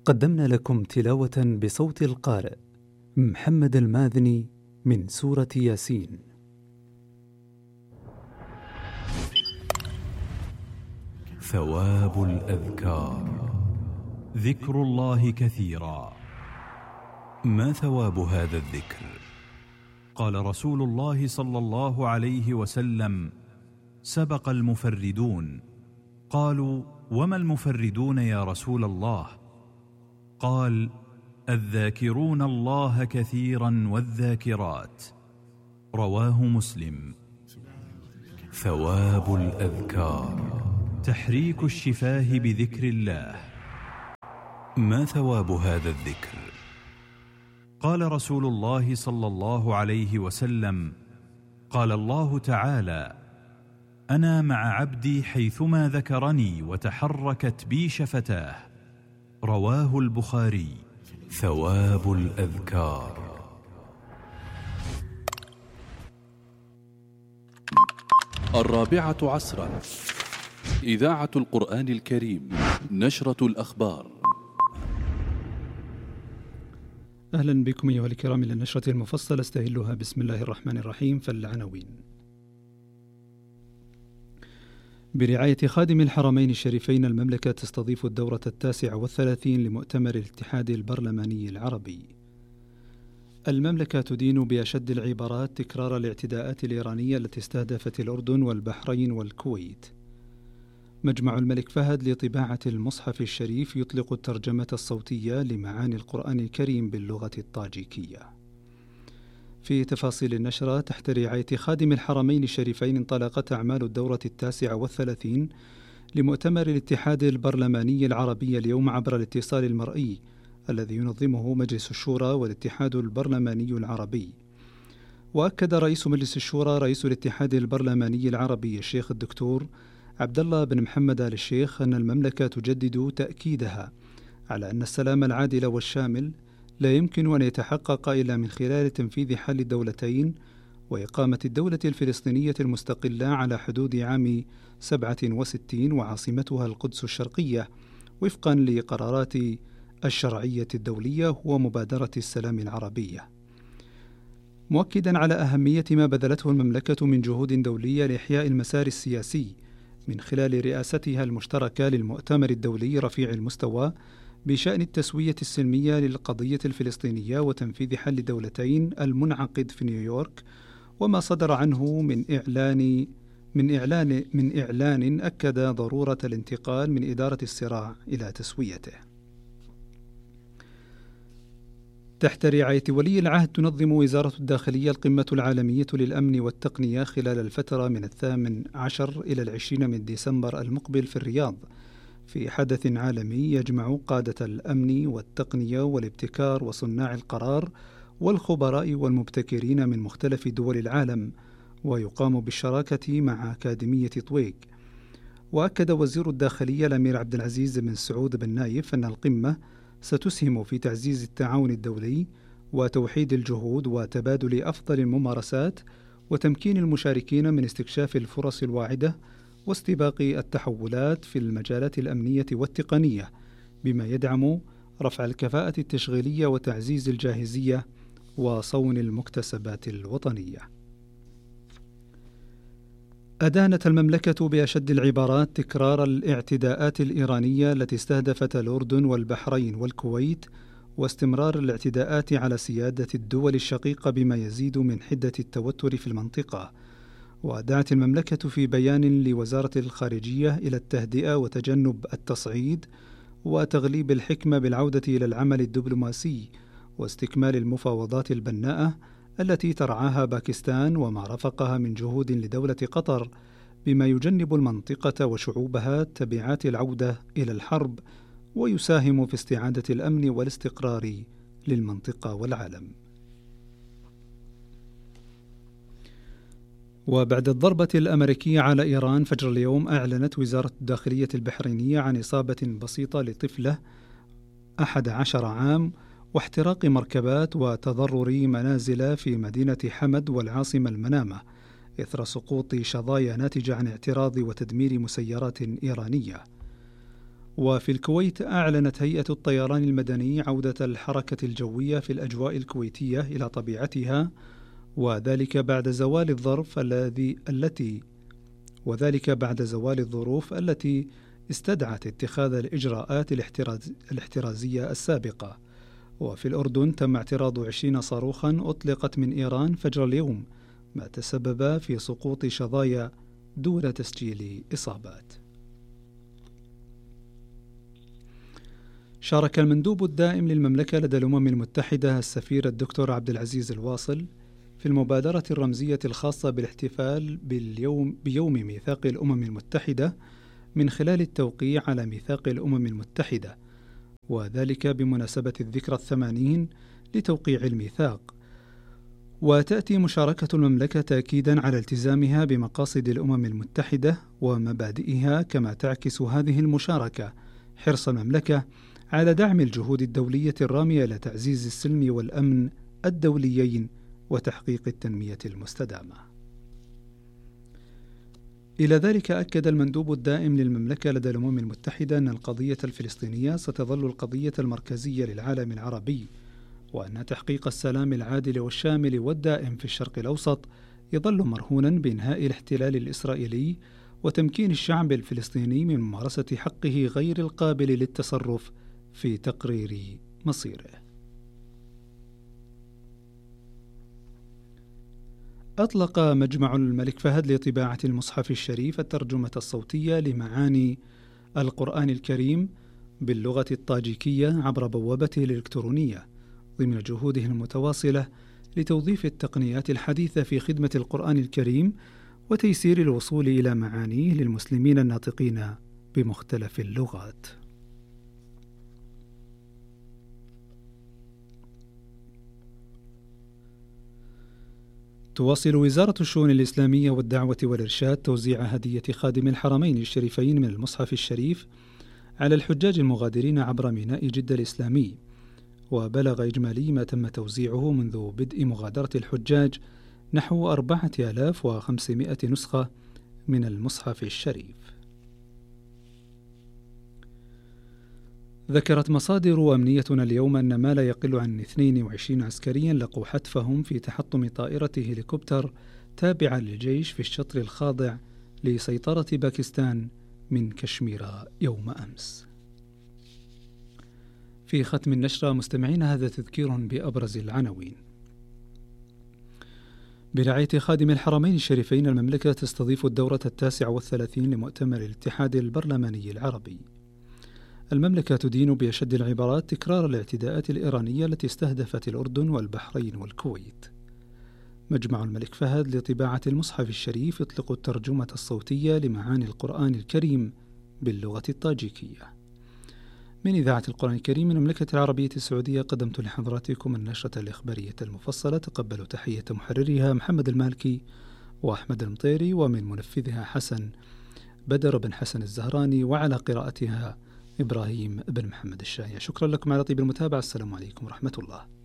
قدمنا لكم تلاوة بصوت القارئ محمد الماذني من سورة ياسين. ثواب الأذكار. ذكر الله كثيرا. ما ثواب هذا الذكر؟ قال رسول الله صلى الله عليه وسلم: سبق المفردون. قالوا: وما المفردون يا رسول الله؟ قال: الذاكرون الله كثيرا والذاكرات. رواه مسلم. ثواب الأذكار: تحريك الشفاه بذكر الله. ما ثواب هذا الذكر؟ قال رسول الله صلى الله عليه وسلم: قال الله تعالى: أنا مع عبدي حيثما ذكرني وتحركت بي شفتاه. رواه البخاري. ثواب الأذكار. 4 إذاعة القرآن الكريم. نشرة الأخبار. أهلا بكم أيها الكرام إلى النشرة المفصلة استهلها بسم الله الرحمن الرحيم. فالعناوين: برعاية خادم الحرمين الشريفين المملكة تستضيف الدورة 39 لمؤتمر الاتحاد البرلماني العربي. المملكة تدين بأشد العبارات تكرار الاعتداءات الإيرانية التي استهدفت الأردن والبحرين والكويت. مجمع الملك فهد لطباعة المصحف الشريف يطلق الترجمة الصوتية لمعاني القرآن الكريم باللغة الطاجيكية. في تفاصيل النشرة: تحت رعاية خادم الحرمين الشريفين انطلقت أعمال الدورة 39 لمؤتمر الاتحاد البرلماني العربي اليوم عبر الاتصال المرئي الذي ينظمه مجلس الشورى والاتحاد البرلماني العربي. وأكد رئيس مجلس الشورى رئيس الاتحاد البرلماني العربي الشيخ الدكتور عبد الله بن محمد آل الشيخ أن المملكة تجدد تأكيدها على أن السلام العادل والشامل لا يمكن أن يتحقق إلا من خلال تنفيذ حل الدولتين وإقامة الدولة الفلسطينية المستقلة على حدود عام 67 وعاصمتها القدس الشرقية وفقا لقرارات الشرعية الدولية ومبادرة السلام العربية، مؤكدا على أهمية ما بذلته المملكة من جهود دولية لإحياء المسار السياسي من خلال رئاستها المشتركة للمؤتمر الدولي رفيع المستوى بشأن التسوية السلمية للقضية الفلسطينية وتنفيذ حل دولتين المنعقد في نيويورك، وما صدر عنه من إعلان أكد ضرورة الانتقال من إدارة الصراع إلى تسويته. تحت رعاية ولي العهد تنظم وزارة الداخلية القمة العالمية للأمن والتقنية خلال الفترة من 18 إلى 20 من ديسمبر المقبل في الرياض، في حدث عالمي يجمع قادة الأمن والتقنية والابتكار وصناع القرار والخبراء والمبتكرين من مختلف دول العالم، ويقام بالشراكة مع أكاديمية طويق. وأكد وزير الداخلية الأمير عبد العزيز بن سعود بن نايف أن القمة ستسهم في تعزيز التعاون الدولي وتوحيد الجهود وتبادل أفضل الممارسات وتمكين المشاركين من استكشاف الفرص الواعدة واستباق التحولات في المجالات الأمنية والتقنية، بما يدعم رفع الكفاءة التشغيلية وتعزيز الجاهزية وصون المكتسبات الوطنية. أدانت المملكة بأشد العبارات تكرار الاعتداءات الإيرانية التي استهدفت الأردن والبحرين والكويت واستمرار الاعتداءات على سيادة الدول الشقيقة بما يزيد من حدة التوتر في المنطقة. ودعت المملكة في بيان لوزارة الخارجية إلى التهدئة وتجنب التصعيد وتغليب الحكمة بالعودة إلى العمل الدبلوماسي واستكمال المفاوضات البناءة التي ترعاها باكستان وما رافقها من جهود لدولة قطر، بما يجنب المنطقة وشعوبها تبعات العودة إلى الحرب ويساهم في استعادة الأمن والاستقرار للمنطقة والعالم. وبعد الضربة الأمريكية على إيران فجر اليوم، أعلنت وزارة الداخلية البحرينية عن إصابة بسيطة لطفلة 11 عام واحتراق مركبات وتضرر منازل في مدينة حمد والعاصمة المنامة إثر سقوط شظايا ناتجة عن اعتراض وتدمير مسيرات إيرانية. وفي الكويت أعلنت هيئة الطيران المدني عودة الحركة الجوية في الأجواء الكويتية إلى طبيعتها، وذلك بعد زوال الظروف التي استدعت اتخاذ الإجراءات الاحترازية السابقة. وفي الأردن تم اعتراض 20 صاروخا أطلقت من إيران فجر اليوم، ما تسبب في سقوط شظايا دون تسجيل إصابات. شارك المندوب الدائم للمملكة لدى الأمم المتحدة السفير الدكتور عبد العزيز الواصل في المبادرة الرمزية الخاصة بالاحتفال بيوم ميثاق الأمم المتحدة من خلال التوقيع على ميثاق الأمم المتحدة، وذلك بمناسبة الذكرى 80 لتوقيع الميثاق. وتأتي مشاركة المملكة تأكيدا على التزامها بمقاصد الأمم المتحدة ومبادئها، كما تعكس هذه المشاركة حرص المملكة على دعم الجهود الدولية الرامية لتعزيز السلم والأمن الدوليين وتحقيق التنمية المستدامة. إلى ذلك أكد المندوب الدائم للمملكة لدى الأمم المتحدة أن القضية الفلسطينية ستظل القضية المركزية للعالم العربي، وأن تحقيق السلام العادل والشامل والدائم في الشرق الأوسط يظل مرهونا بإنهاء الاحتلال الإسرائيلي وتمكين الشعب الفلسطيني من ممارسة حقه غير القابل للتصرف في تقرير مصيره. أطلق مجمع الملك فهد لطباعة المصحف الشريف الترجمة الصوتية لمعاني القرآن الكريم باللغة الطاجيكية عبر بوابته الإلكترونية، ضمن جهوده المتواصلة لتوظيف التقنيات الحديثة في خدمة القرآن الكريم وتيسير الوصول إلى معانيه للمسلمين الناطقين بمختلف اللغات. تواصل وزارة الشؤون الإسلامية والدعوة والإرشاد توزيع هدية خادم الحرمين الشريفين من المصحف الشريف على الحجاج المغادرين عبر ميناء جدة الإسلامي، وبلغ إجمالي ما تم توزيعه منذ بدء مغادرة الحجاج نحو 4500 نسخة من المصحف الشريف. ذكرت مصادر أمنيتنا اليوم أن ما لا يقل عن 22 عسكريا لقوا حتفهم في تحطم طائرة هليكوبتر تابعة للجيش في الشطر الخاضع لسيطرة باكستان من كشمير يوم أمس. في ختم النشرة مستمعين هذا تذكير بأبرز العناوين. برعاية خادم الحرمين الشريفين المملكة تستضيف الدورة 39 لمؤتمر الاتحاد البرلماني العربي. المملكة تدين بأشد العبارات تكرار الاعتداءات الإيرانية التي استهدفت الأردن والبحرين والكويت. مجمع الملك فهد لطباعة المصحف الشريف يطلق الترجمة الصوتية لمعاني القرآن الكريم باللغة الطاجيكية. من إذاعة القرآن الكريم من المملكة العربية السعودية قدمت لحضراتكم النشرة الإخبارية المفصلة. تقبلوا تحية محررها محمد المالكي وأحمد المطيري، ومن منفذها حسن بدر بن حسن الزهراني، وعلى قراءتها إبراهيم بن محمد الشايع. شكرا لكم على طيب المتابعة. السلام عليكم ورحمة الله.